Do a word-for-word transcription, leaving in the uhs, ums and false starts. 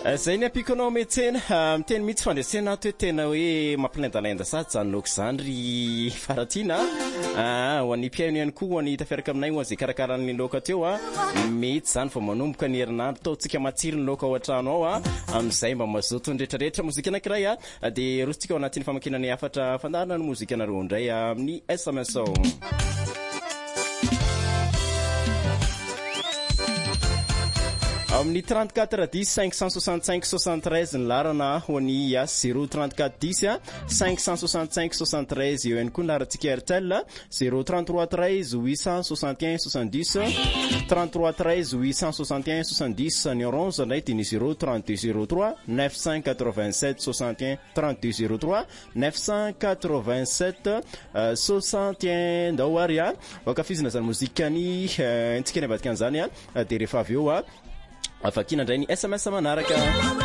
Zay ny apikonao metsena miteny mitsy fandresena toe tena hoe mampilendalenda sady zanonoko zany ry faratina ho an'ny mpiaino ihany koa ho an'ny tafiaraka aminay ho azay karakaran'ny laoka teo a mety zany vao manomboka ny herinandro taontsika matsiro ny laoka ao an-trano ao a amin'izay mba mazoto ny rehetrarehetra mozika anankiray a dia rosotsika ao anatin'ny famakinany afatra fandarana ny mozika anareo indray amin'ny S M S O. Amin'ny trente-quatre dix cinq cent soixante-cinq soixante-treize ny larana ho an'ny zéro trente-quatre dix cinq cent soixante-cinq soixante-treize eo ihany koa ny larantsika Airtel zéro trente-trois treize huit cent soixante et un soixante-dix trente-trois treize huit cent soixante et un soixante-dix ny Orange ndray dia ny zéro trente-deux zéro trois neuf cent quatre-vingt-sept soixante et un trente-deux zéro trois neuf cent quatre-vingt-sept soixante et un ndao ary a vakafizina zany mozika ny antsika ny avadika an'izany a dia rehefa avy eo a afakina indray ny S M S manaraka.